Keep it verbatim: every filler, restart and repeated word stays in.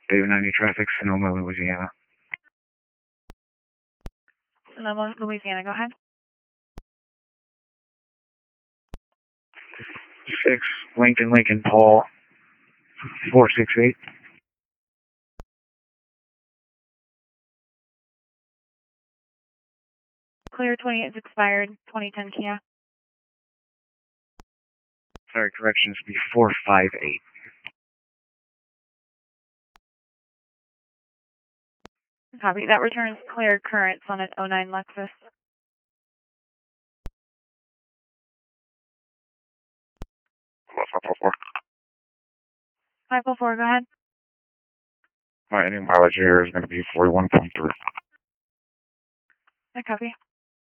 David ninety traffic, Sonoma, Louisiana. Sonoma, Louisiana, go ahead. six, Lincoln, Lincoln, Paul, four six eight. Clear twenty-eight is expired, twenty ten Kia. Sorry, corrections be four five eight. Copy. That returns clear currents on an oh nine Lexus. five oh four, go ahead. My ending mileage here is going to be forty-one point three. I copy.